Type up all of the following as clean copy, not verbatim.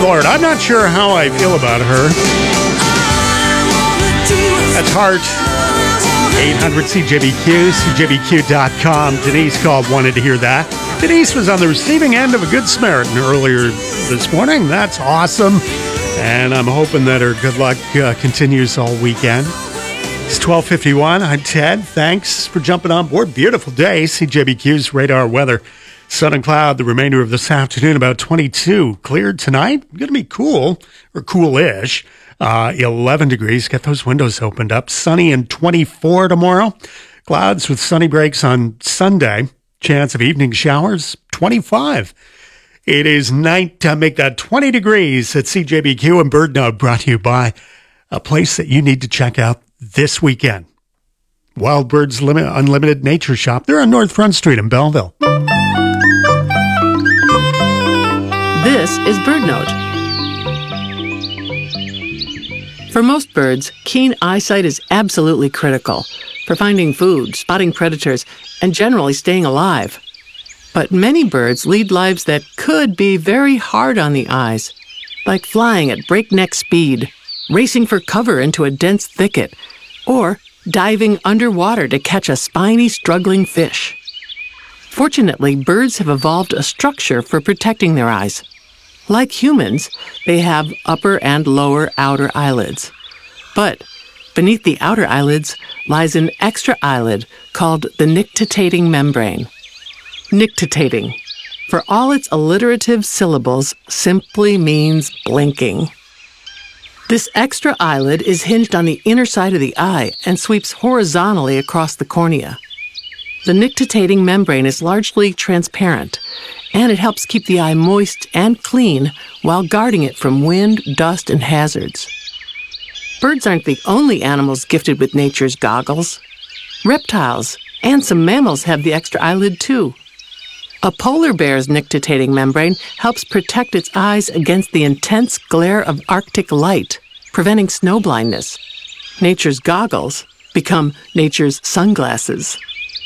Lord, I'm not sure how I feel about her. That's Heart. 800 CJBQ, CJBQ.com. Denise called, wanted to hear that. Denise was on the receiving end of a Good Samaritan earlier this morning. That's awesome. And I'm hoping that her good luck continues all weekend. It's 12:51. I'm Ted. Thanks for jumping on board. Beautiful day. CJBQ's radar weather. Sun and cloud the remainder of this afternoon, about 22. Cleared tonight. Going to be cool, or cool-ish. 11 degrees. Get those windows opened up. Sunny and 24 tomorrow. Clouds with sunny breaks on Sunday. Chance of evening showers, 25. It is night to make that 20 degrees at CJBQ and Bird Note, brought to you by a place that you need to check out this weekend. Wild Birds Unlimited Nature Shop. They're on North Front Street in Belleville. This is Bird Note. For most birds, keen eyesight is absolutely critical for finding food, spotting predators, and generally staying alive. But many birds lead lives that could be very hard on the eyes, like flying at breakneck speed, racing for cover into a dense thicket, or diving underwater to catch a spiny, struggling fish. Fortunately, birds have evolved a structure for protecting their eyes. Like humans, they have upper and lower outer eyelids. But beneath the outer eyelids lies an extra eyelid called the nictitating membrane. Nictitating, for all its alliterative syllables, simply means blinking. This extra eyelid is hinged on the inner side of the eye and sweeps horizontally across the cornea. The nictitating membrane is largely transparent, and it helps keep the eye moist and clean while guarding it from wind, dust, and hazards. Birds aren't the only animals gifted with nature's goggles. Reptiles and some mammals have the extra eyelid too. A polar bear's nictitating membrane helps protect its eyes against the intense glare of Arctic light, preventing snow blindness. Nature's goggles become nature's sunglasses.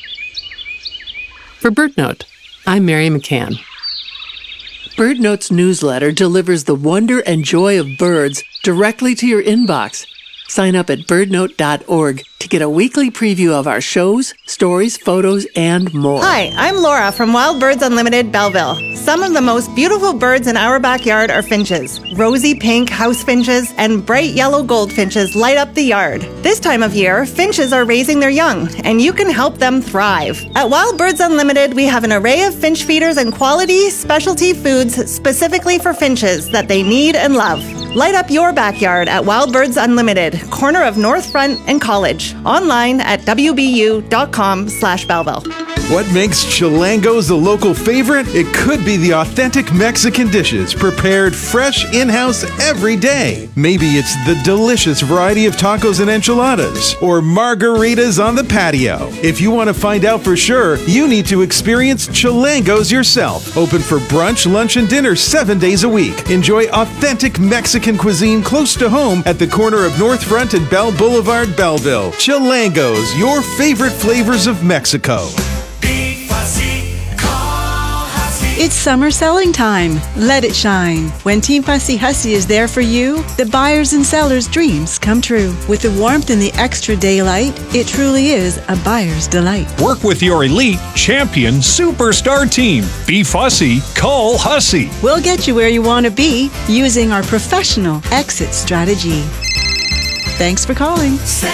For BirdNote, I'm Mary McCann. BirdNote's newsletter delivers the wonder and joy of birds directly to your inbox. Sign up at birdnote.org to get a weekly preview of our shows, stories, photos, and more. Hi, I'm Laura from Wild Birds Unlimited, Belleville. Some of the most beautiful birds in our backyard are finches. Rosy pink house finches and bright yellow goldfinches light up the yard. This time of year, finches are raising their young, and you can help them thrive. At Wild Birds Unlimited, we have an array of finch feeders and quality specialty foods specifically for finches that they need and love. Light up your backyard at Wild Birds Unlimited, corner of North Front and College. Online at wbu.com/Belleville. What makes Chilangos a local favorite? It could be the authentic Mexican dishes prepared fresh in-house every day. Maybe it's the delicious variety of tacos and enchiladas, or margaritas on the patio. If you want to find out for sure, you need to experience Chilangos yourself. Open for brunch, lunch, and dinner 7 days a week. Enjoy authentic Mexican cuisine close to home at the corner of North Front and Bell Boulevard, Belleville. Chilangos, your favorite flavors of Mexico. It's summer selling time. Let it shine. When Team Fussy Hussy is there for you, the buyers and sellers' dreams come true. With the warmth and the extra daylight, it truly is a buyer's delight. Work with your elite, champion, superstar team. Be fussy, call Hussy. We'll get you where you want to be using our professional exit strategy. Thanks for calling.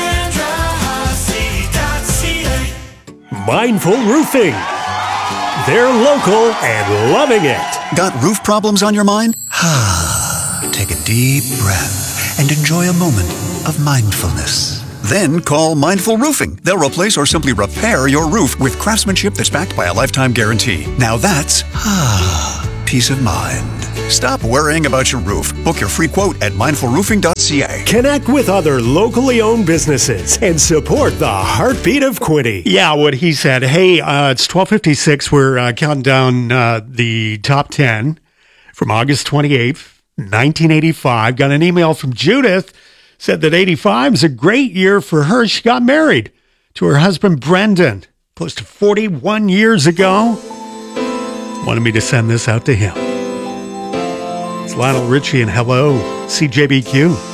Mindful Roofing. They're local and loving it. Got roof problems on your mind? Take a deep breath and enjoy a moment of mindfulness. Then call Mindful Roofing. They'll replace or simply repair your roof with craftsmanship that's backed by a lifetime guarantee. Now that's peace of mind. Stop worrying about your roof. Book your free quote at mindfulroofing.ca. Connect with other locally owned businesses and support the heartbeat of Quinny. Yeah, what he said. Hey, it's 12:56. We're counting down the top 10 from August 28th, 1985. Got an email from Judith. Said that 85 is a great year for her. She got married to her husband, Brendan, close to 41 years ago. Wanted me to send this out to him. Lionel Richie and Hello, CJBQ.